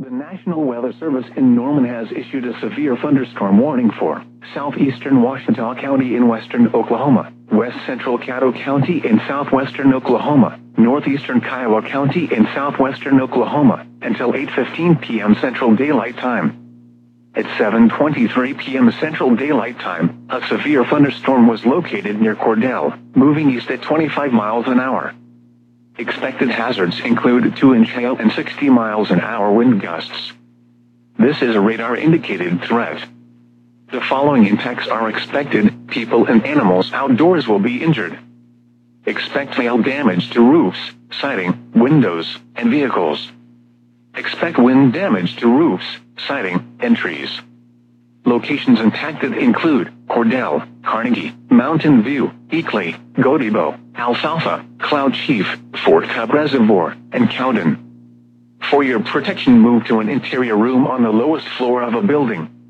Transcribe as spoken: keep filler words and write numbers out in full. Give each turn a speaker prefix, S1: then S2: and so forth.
S1: The National Weather Service in Norman has issued a severe thunderstorm warning for southeastern Ouachita County in western Oklahoma, west central Caddo County in southwestern Oklahoma, northeastern Kiowa County in southwestern Oklahoma, until eight fifteen p m Central Daylight Time. At seven twenty-three p m Central Daylight Time, a severe thunderstorm was located near Cordell, moving east at twenty-five miles an hour. Expected hazards include two inch hail and sixty miles an hour wind gusts. This is a radar-indicated threat. The following impacts are expected: people and animals outdoors will be injured. Expect hail damage to roofs, siding, windows, and vehicles. Expect wind damage to roofs, siding, and trees. Locations impacted include Cordell, Carnegie, Mountain View, Eakley, Godibo, Alfalfa, Cloud Chief, Fort Cobb Reservoir, and Cowden. For your protection, move to an interior room on the lowest floor of a building.